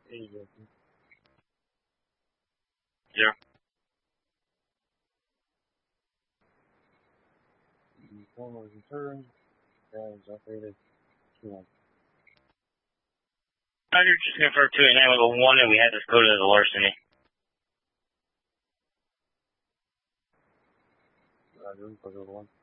Yeah. Formal return. Guys, operated. 2-1. Roger, just confirm 289 and we had this coded as a larceny. Roger, code 1.